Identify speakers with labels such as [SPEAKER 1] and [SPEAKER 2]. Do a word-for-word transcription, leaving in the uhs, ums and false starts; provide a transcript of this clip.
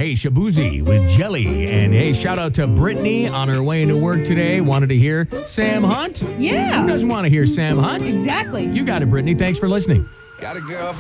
[SPEAKER 1] Hey, Shabuzi with Jelly. And hey, shout out to Brittany on her way into work today. Wanted to hear Sam Hunt?
[SPEAKER 2] Yeah.
[SPEAKER 1] Who doesn't want to hear Sam Hunt?
[SPEAKER 2] Exactly.
[SPEAKER 1] You got it, Brittany. Thanks for listening.
[SPEAKER 3] Got a girl.